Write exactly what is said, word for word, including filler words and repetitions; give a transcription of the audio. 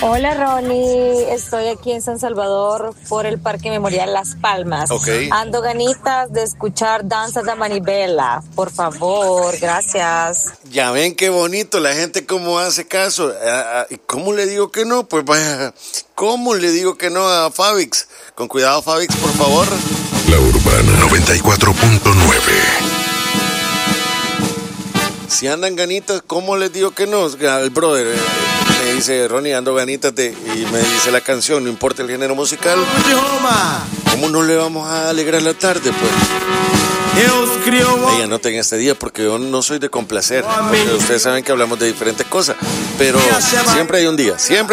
Hola Ronnie, estoy aquí en San Salvador por el Parque Memorial Las Palmas. Okay. Ando ganitas de escuchar Danza da Manivela, por favor, gracias. Ya ven qué bonito, la gente cómo hace caso. ¿Cómo le digo que no? Pues vaya, ¿cómo le digo que no a Fabix? Con cuidado, Fabix, por favor. La Urbana noventa y cuatro punto nueve. Si andan ganitas, ¿cómo les digo que no? El brother eh, me dice, Ronnie, ando ganitas de, y me dice la canción, no importa el género musical. ¿Cómo no le vamos a alegrar la tarde, pues? Ey, anoten este día porque yo no soy de complacer. Porque ustedes saben que hablamos de diferentes cosas. Pero siempre hay un día, siempre.